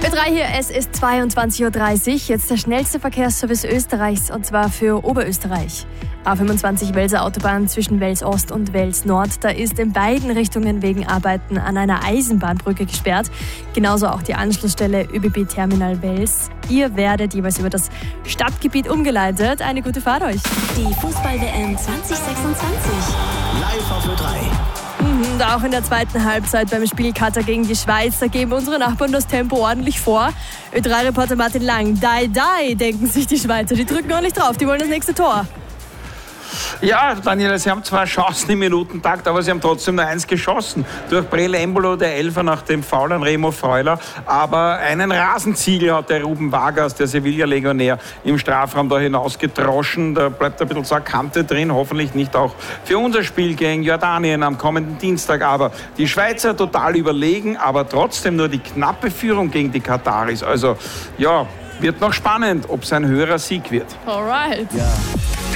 Ö3 hier, es ist 22.30 Uhr. Jetzt der schnellste Verkehrsservice Österreichs, und zwar für Oberösterreich. A25 Welser Autobahn zwischen Wels Ost und Wels Nord. Da ist in beiden Richtungen wegen Arbeiten an einer Eisenbahnbrücke gesperrt. Genauso auch die Anschlussstelle ÖBB Terminal Wels. Ihr werdet jeweils über das Stadtgebiet umgeleitet. Eine gute Fahrt euch. Die Fußball-WM 2026. Live auf Ö3. Und auch in der zweiten Halbzeit beim Spiel Katar gegen die Schweiz, da geben unsere Nachbarn das Tempo ordentlich vor. Ö3-Reporter Martin Lang, denken sich die Schweizer. Die drücken auch nicht drauf, die wollen das nächste Tor. Ja, Daniela, sie haben zwar Chancen im Minutentakt, aber sie haben trotzdem nur eins geschossen. Durch Brel Embolo, der Elfer nach dem Foul an Remo Freuler. Aber einen Rasenziegel hat der Ruben Vargas, der Sevilla-Legionär, im Strafraum da hinausgedroschen. Da bleibt ein bisschen so eine Kante drin, hoffentlich nicht auch für unser Spiel gegen Jordanien am kommenden Dienstag. Aber die Schweizer total überlegen, aber trotzdem nur die knappe Führung gegen die Kataris. Also ja, wird noch spannend, ob es ein höherer Sieg wird. Alright. Ja.